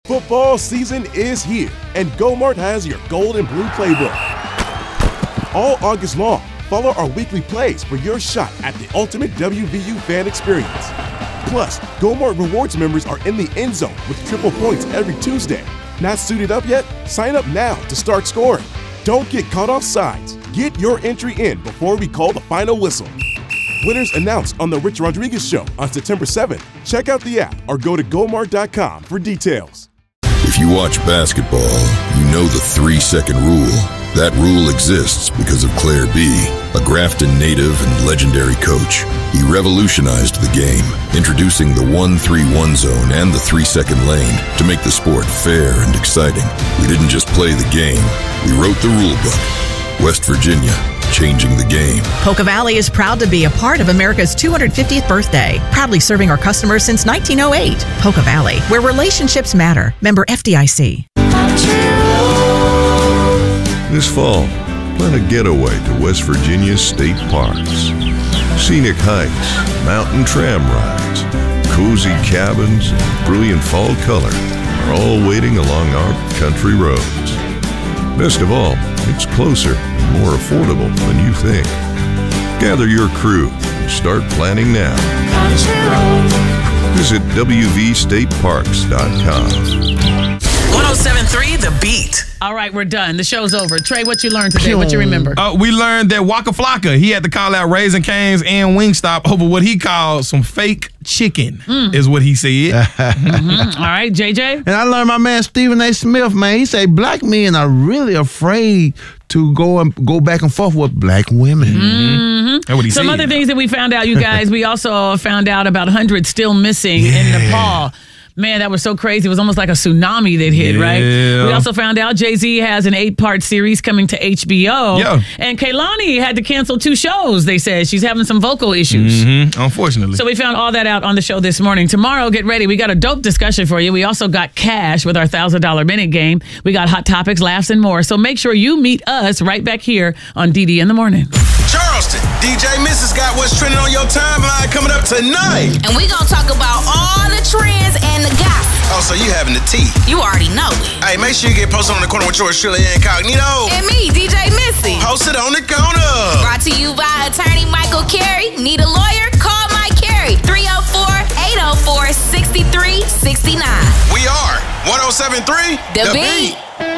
Football season is here, and GoMart has your gold and blue playbook. All August long, follow our weekly plays for your shot at the ultimate WVU fan experience. Plus, GoMart Rewards members are in the end zone with triple points every Tuesday. Not suited up yet? Sign up now to start scoring. Don't get caught off sides. Get your entry in before we call the final whistle. Winners announced on The Rich Rodriguez Show on September 7th. Check out the app or go to GoMart.com for details. If you watch basketball, you know the 3-second rule. That rule exists because of Claire B., a Grafton native and legendary coach. He revolutionized the game, introducing the 1-3-1 zone and the 3-second lane to make the sport fair and exciting. We didn't just play the game, we wrote the rule book. West Virginia, changing the game. Polka Valley is proud to be a part of America's 250th birthday, proudly serving our customers since 1908. Polka Valley, where relationships matter. Member FDIC. This fall, plan a getaway to West Virginia's state parks. Scenic hikes, mountain tram rides, cozy cabins, and brilliant fall color are all waiting along our country roads. Best of all, it's closer and more affordable than you think. Gather your crew and start planning now. Visit WVStateParks.com. 107.3 The Beat. All right, we're done. The show's over. Trey, what you learned today? What you remember? We learned that Waka Flocka, he had to call out Raising Cane's and Wingstop over what he called some fake chicken, is what he said. All right, JJ? And I learned my man Stephen A. Smith, man, he said black men are really afraid to go back and forth with black women. That's what he Some said. other things that we found out, you guys, we also found out about hundreds still missing in Nepal. Man, that was so crazy. It was almost like a tsunami that hit, right? We also found out Jay-Z has an 8-part series coming to HBO. Yeah. And Kehlani had to cancel 2 shows, they said. She's having some vocal issues. Unfortunately. So we found all that out on the show this morning. Tomorrow, get ready. We got a dope discussion for you. We also got cash with our $1,000 minute game. We got hot topics, laughs, and more. So make sure you meet us right back here on DD in the Morning. Charleston, DJ Mrs. got what's trending on your timeline coming up tonight. And we gonna talk about all the trends and the gossip. Oh, so you having the tea. You already know it. Hey, make sure you get posted on the corner with yours truly, Incognito. And me, DJ Missy. Post it on the corner. Brought to you by attorney Michael Carey. Need a lawyer? Call Mike Carey. 304-804-6369. We are 107.3 The Beat.